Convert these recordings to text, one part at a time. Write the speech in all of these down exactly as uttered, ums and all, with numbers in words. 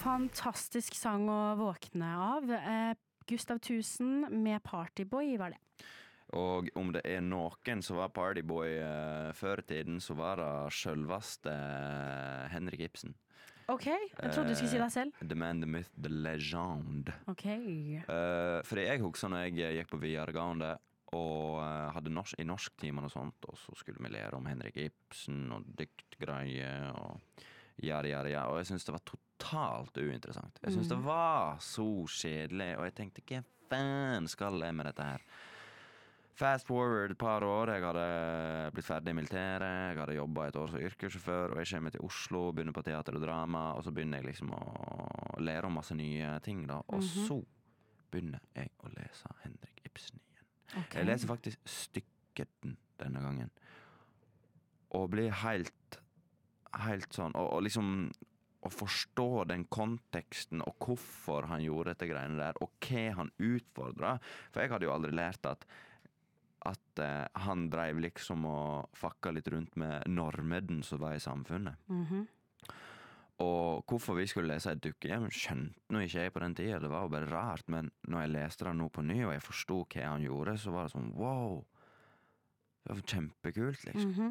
fantastisk sang å våkne av. Eh, Gustav Tusen med Partyboy var det. Og om det er noen som var Partyboy uh, før i tiden, så var det selveste uh, Henrik Ibsen. Ok, jeg trodde du skulle si deg selv. Uh, the man, the myth, the legend. Ok. Uh, fordi jeg husker når jeg gikk på videregående og uh, hadde norsk, i norsktimen og sånt, og så skulle vi lære om Henrik Ibsen og diktgreier og jari, jari, jari. Og jeg synes det var totalt uinteressant. Jeg synes mm. det var så kjedelig, og jeg tenkte, hva faen skal jeg med dette her? Fast forward et par år, jeg hadde blitt ferdig i militæret, jeg hadde jobbet et år som yrkessjåfør, og jeg kommer til Oslo, begynner på teater og drama, og så begynner jeg liksom å lære om masse nye ting da, og mm-hmm. så begynner jeg å lese Henrik Ibsen igjen. Okay. Jeg leser faktisk stykketen denne gangen, og blir helt, helt sånn, og, og liksom å forstå den konteksten og hvorfor han gjorde dette greiene der, og hva han utfordret, for jeg hadde jo aldri lært at at uh, han drev liksom og fucka litt rundt med normeden som var i samfunnet. Mm-hmm. Og hvorfor vi skulle lese et dukkehjem skjønte nå ikke jeg på den tiden, det var jo bare rart, men når jeg leste det nå på ny og jeg forstod hva han gjorde, så var det sånn, wow, det var kjempekult liksom. Mm-hmm.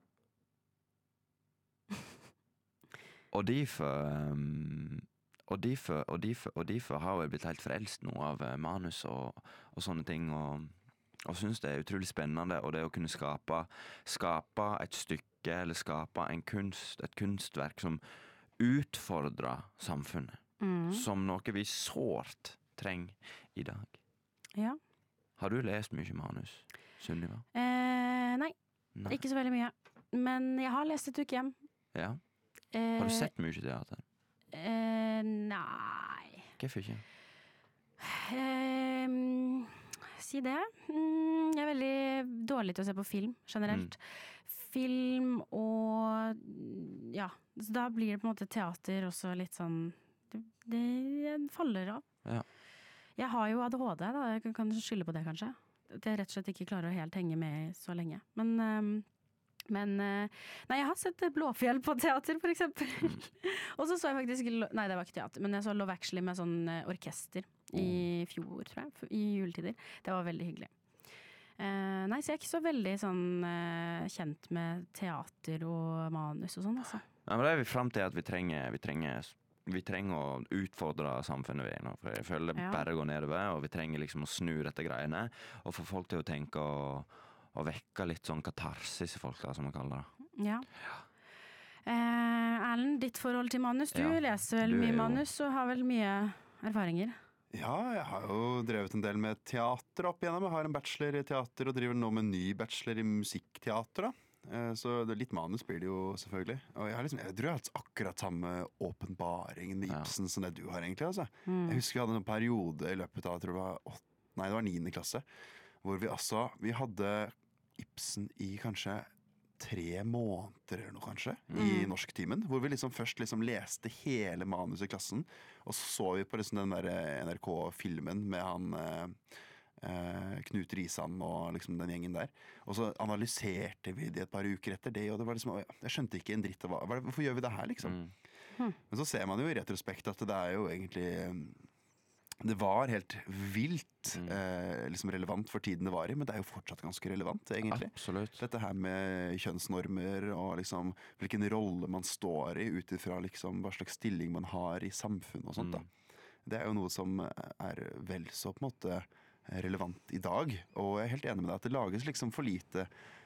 og derfor um, og derfor, og derfor, og derfor har jeg blitt helt frelst nå av manus og, og sånne ting, og Og synes det er utrolig spennende, og det å kunne skape, skape et stykke, eller skape en kunst, et kunstverk som utfordrer samfunnet. Mm. Som noe vi sårt trenger i dag. Ja. Har du lest mye manus, Sunniva? Eh, nei. nei, ikke så veldig mye. Men jeg har lest et dukkehjem. Ja. Har du sett mye teater? Eh, nei. Hvorfor ikke? Eh... Si det. Mm, jeg er veldig dårlig til å se på film, generelt. Mm. Film og, ja, så da blir det på en måte teater også litt sånn, det, det faller av. Ja. Jeg har jo A D H D, da, jeg kan skylde på det kanskje. At jeg rett og slett ikke klarer å helt henge med så lenge. Men, um, men nei, jeg har sett Blåfjell på teater, for eksempel. Mm. Og så så jeg faktisk, nei, det var ikke teater, men jeg så Love Actually med sånn orkester. I fjor, tror jeg, i juletider. Det var veldig hyggelig. Uh, nei, så jeg er ikke så veldig sånn uh, kjent med teater og manus og sånn, altså. Ja, men det er vi frem til at vi trenger, vi trenger, vi trenger å utfordre samfunnet vi nå, for jeg føler det ja. bare går nedover, og vi trenger liksom å snu dette greiene, og få folk til å tenke og, og vekke litt sånn katarsis i folk, da, som man kaller det. Ja. ja. Uh, Erlend, ditt forhold til manus, du ja. leser vel du mye jo... manus og har vel mye erfaringer? Ja, jeg har jo drevet en del med teater opp igjennom. Jeg har en bachelor i teater og driver nå med en ny bachelor i musikkteater da. Så det er litt manus blir det jo selvfølgelig. Og jeg, har liksom, jeg tror jeg har hatt akkurat samme åpenbaringen med Ibsen ja. som det du har egentlig. Altså. Mm. Jeg husker vi hadde en periode i løpet av, jeg tror det var, åtte, nei, det var niende klasse, hvor vi altså, vi hadde Ibsen i kanskje tre måneder eller noe kanskje, mm. i norsktimen, hvor vi liksom først liksom leste hele manus i klassen, og så så vi på liksom den der N R K-filmen med han eh, Knut Risan og liksom den gjengen der, og så analyserte vi det et par uker etter det, og det var liksom, jeg skjønte ikke en dritt av hva, hvorfor gjør vi det her liksom? Mm. Men så ser man jo i retrospekt at det er jo egentlig det var helt vilt mm. eh, liksom relevant for tiden det var i, men det er jo fortsatt ganske relevant egentlig. Absolutt. Dette her med kjønnsnormer og liksom hvilken rolle man står i ut ifra liksom hva slags stilling man har i samfunnet og sånt da. Mm. Det er jo noe som er vel så på en måte relevant i dag, og jeg er helt enig med deg at det lages liksom for lite